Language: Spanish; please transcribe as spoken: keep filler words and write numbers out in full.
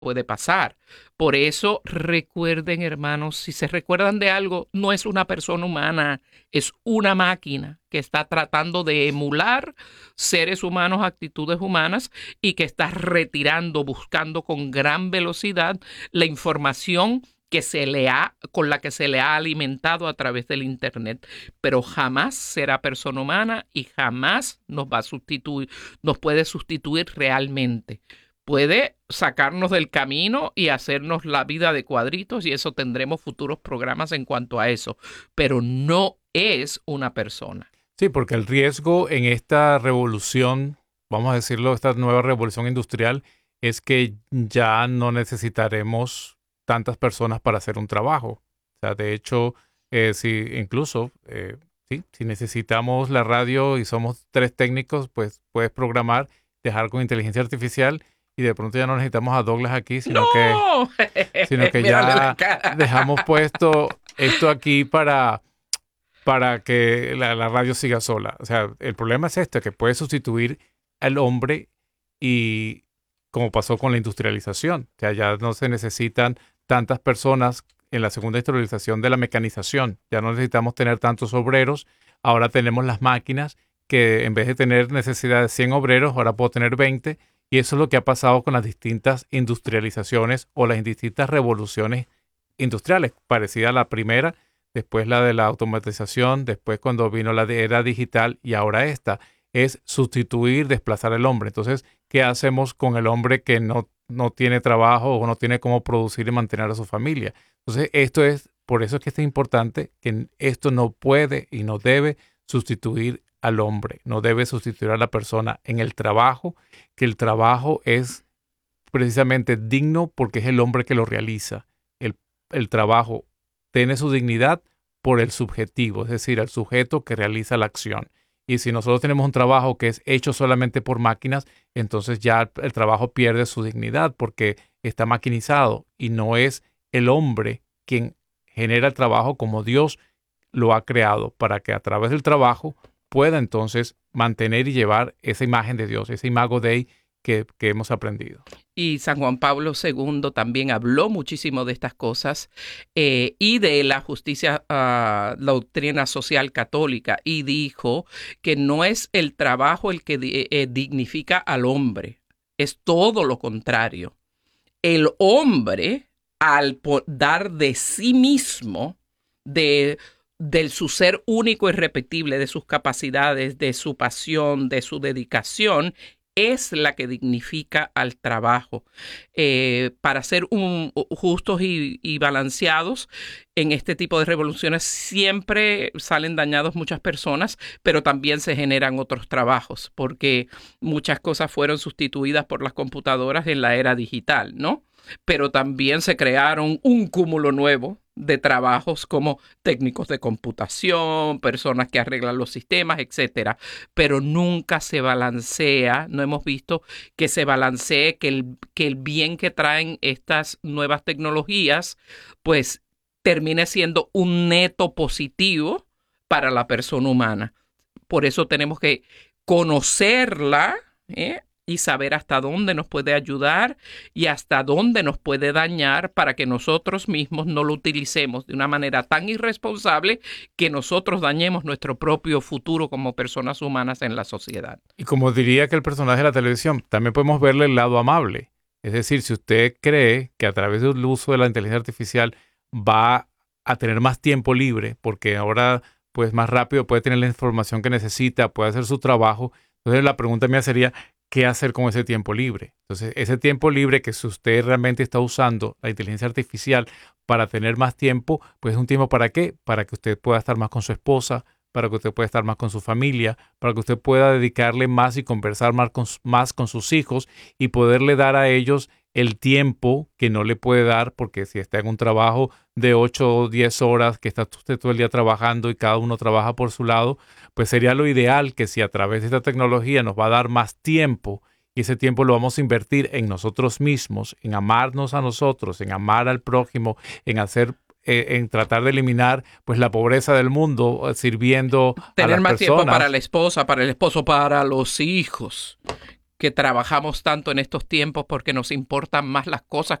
puede pasar. Por eso recuerden, hermanos, si se recuerdan de algo, no es una persona humana, es una máquina que está tratando de emular seres humanos, actitudes humanas, y que está retirando, buscando con gran velocidad la información que se le ha, con la que se le ha alimentado a través del Internet, pero jamás será persona humana y jamás nos va a sustituir, nos puede sustituir realmente. Puede sacarnos del camino y hacernos la vida de cuadritos, y eso tendremos futuros programas en cuanto a eso, pero no es una persona. Sí, porque el riesgo en esta revolución, vamos a decirlo, esta nueva revolución industrial, es que ya no necesitaremos tantas personas para hacer un trabajo. O sea, de hecho, eh, si incluso, eh, sí, si necesitamos la radio y somos tres técnicos, pues puedes programar, dejar con inteligencia artificial y de pronto ya no necesitamos a Douglas aquí, sino ¡No! que, sino que ya dejamos puesto esto aquí para, para que la, la radio siga sola. O sea, el problema es esto, que puede sustituir al hombre y como pasó con la industrialización. O sea, ya no se necesitan tantas personas en la segunda industrialización de la mecanización. Ya no necesitamos tener tantos obreros. Ahora tenemos las máquinas que en vez de tener necesidad de cien obreros, ahora puedo tener veinte. Y eso es lo que ha pasado con las distintas industrializaciones o las distintas revoluciones industriales. Parecida a la primera, después la de la automatización, después cuando vino la de era digital y ahora esta. Es sustituir, desplazar al hombre. Entonces, ¿qué hacemos con el hombre que no, no tiene trabajo o no tiene cómo producir y mantener a su familia? Entonces, esto es, por eso es que es importante que esto no puede y no debe sustituir al hombre, no debe sustituir a la persona en el trabajo, que el trabajo es precisamente digno porque es el hombre que lo realiza. El, el trabajo tiene su dignidad por el subjetivo, es decir, el sujeto que realiza la acción. Y si nosotros tenemos un trabajo que es hecho solamente por máquinas, entonces ya el trabajo pierde su dignidad porque está maquinizado y no es el hombre quien genera el trabajo como Dios lo ha creado para que a través del trabajo pueda entonces mantener y llevar esa imagen de Dios, ese imago Dei que, que hemos aprendido. Y San Juan Pablo segundo también habló muchísimo de estas cosas eh, y de la justicia, uh, la doctrina social católica, y dijo que no es el trabajo el que eh, dignifica al hombre, es todo lo contrario. El hombre, al dar de sí mismo, de del su ser único e irrepetible, de sus capacidades, de su pasión, de su dedicación, es la que dignifica al trabajo. Eh, para ser un, justos y, y balanceados, en este tipo de revoluciones siempre salen dañados muchas personas, pero también se generan otros trabajos, porque muchas cosas fueron sustituidas por las computadoras en la era digital, ¿no? Pero también se crearon un cúmulo nuevo de trabajos como técnicos de computación, personas que arreglan los sistemas, etcétera. Pero nunca se balancea, no hemos visto que se balancee, que el, que el bien que traen estas nuevas tecnologías, pues termine siendo un neto positivo para la persona humana. Por eso tenemos que conocerla, ¿eh? y saber hasta dónde nos puede ayudar y hasta dónde nos puede dañar para que nosotros mismos no lo utilicemos de una manera tan irresponsable que nosotros dañemos nuestro propio futuro como personas humanas en la sociedad. Y como diría que el personaje de la televisión, también podemos verle el lado amable. Es decir, si usted cree que a través del uso de la inteligencia artificial va a tener más tiempo libre, porque ahora pues más rápido puede tener la información que necesita, puede hacer su trabajo, entonces la pregunta mía sería, ¿qué hacer con ese tiempo libre? Entonces, ese tiempo libre que si usted realmente está usando la inteligencia artificial para tener más tiempo, pues es un tiempo ¿para qué? Para que usted pueda estar más con su esposa, para que usted pueda estar más con su familia, para que usted pueda dedicarle más y conversar más con, más con sus hijos y poderle dar a ellos el tiempo que no le puede dar, porque si está en un trabajo de ocho o diez horas, que está usted todo el día trabajando y cada uno trabaja por su lado, pues sería lo ideal que si a través de esta tecnología nos va a dar más tiempo y ese tiempo lo vamos a invertir en nosotros mismos, en amarnos a nosotros, en amar al prójimo, en hacer eh, en tratar de eliminar pues la pobreza del mundo, eh, sirviendo tener a las más personas. Tiempo para la esposa, para el esposo, para los hijos. que trabajamos tanto en estos tiempos porque nos importan más las cosas